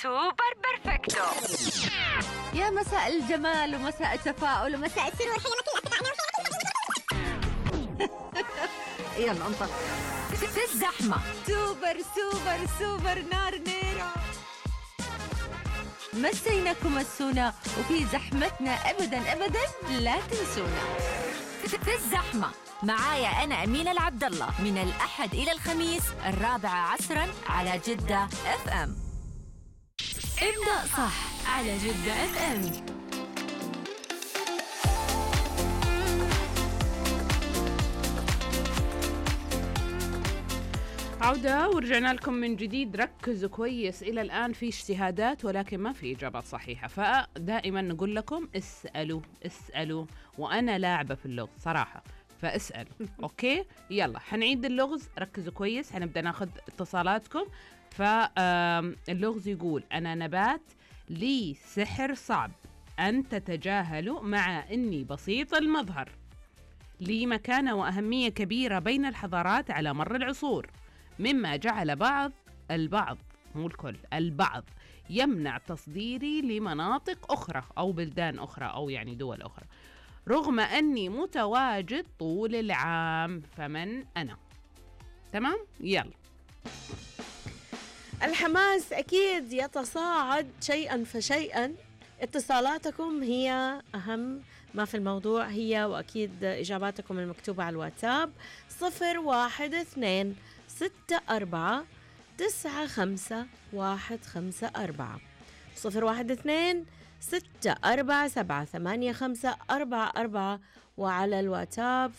سوبر بيرفكتو. يا مساء الجمال ومساء التفاؤل ومساء السرور. يلا انطلق في الزحمة. سوبر سوبر سوبر نار نيرة. مسيناكم السونا وفي زحمتنا أبدا أبدا لا تنسونا. في الزحمة معايا أنا أمينة العبدالله من الأحد إلى الخميس 4 على جدة FM. ابدأ صح على جدة FM. عودة ورجعنا لكم من جديد. ركزوا كويس، إلى الآن في اجتهادات ولكن ما في إجابات صحيحة، فدائما نقول لكم اسألوا وأنا لاعبة في اللغز صراحة، فاسأل. أوكي يلا حنعيد اللغز، ركزوا كويس، حنبدأ ناخذ اتصالاتكم. فاللغز يقول: أنا نبات لي سحر صعب أن تتجاهلوا مع أني بسيط المظهر، لي مكانة وأهمية كبيرة بين الحضارات على مر العصور، مما جعل البعض مو الكل البعض يمنع تصديري لمناطق أخرى أو بلدان أخرى أو يعني دول أخرى رغم أني متواجد طول العام. فمن أنا؟ تمام يلا. الحماس أكيد يتصاعد شيئا فشيئا. اتصالاتكم هي أهم ما في الموضوع، هي وأكيد إجاباتكم المكتوبة على الواتساب 012-645-95154 012-647-8544 وعلى الواتساب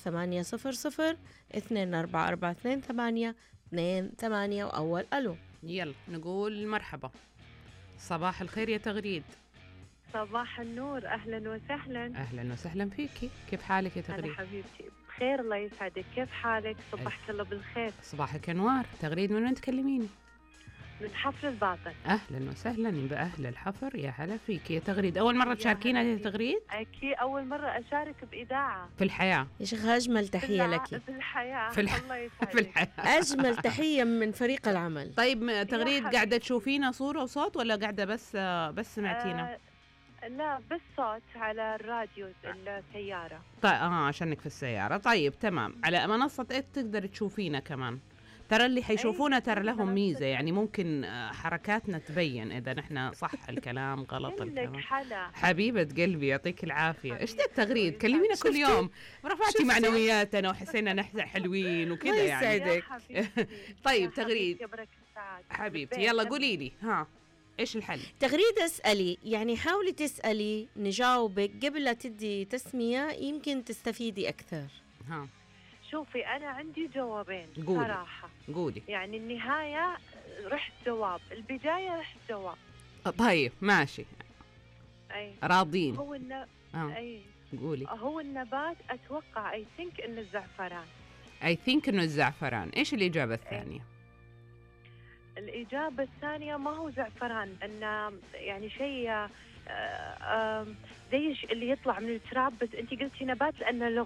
800-2442-8 وأول ألو. يلا نقول مرحبا. صباح الخير يا تغريد. صباح النور، أهلا وسهلا. أهلا وسهلا فيكي، كيف حالك يا تغريد؟ أنا حبيبتي بخير الله يسعدك، كيف حالك؟ صبحك الله بالخير. صباحك أنوار. تغريد من وين تكلميني؟ من حفر الباطن. أهلا وسهلا بأهل الحفر، يا هلا فيكي يا تغريد. أول مرة تشاركينا يا تغريد؟ أكيد أول مرة أشارك بإذاعة في الحياة. يا شيخ أجمل تحية لك في الحياة. الله يسعدك. في الحياة. أجمل تحية من فريق العمل. طيب تغريد، قاعدة تشوفينا صورة وصوت ولا قاعدة بس سمعتينا؟ لا بس صوت على الراديو السيارة. طيب عشانك في السيارة. طيب تمام. على منصة إيه تقدر تشوفينا كمان؟ ترى اللي حيشوفونا ترى لهم ميزة، يعني ممكن حركاتنا تبين إذا نحن صح الكلام غلط الكلام. حبيبة قلبي يعطيك العافية. إيش ده التغريد؟ كلمينا كل يوم، رفعتي معنوياتنا وحسينا نحن حلوين وكذا يعني. طيب تغريد حبيبتي يلا قولي لي إيش الحل؟ تغريد اسألي، يعني حاولي تسألي نجاوبك قبل لا تدي تسمية، يمكن تستفيدي أكثر. شوفي أنا عندي جوابين صراحة. قولي. يعني النهاية رحت جواب، البداية رحت جواب. طيب ماشي. أي. راضين. هو أي. قولي. هو النبات أتوقع I think إنه الزعفران. إيش الإجابة الثانية؟ الإجابة الثانية ما هو زعفران، إنه يعني شيء زي اللي يطلع من التراب، بس أنتي قلتي نبات لأنه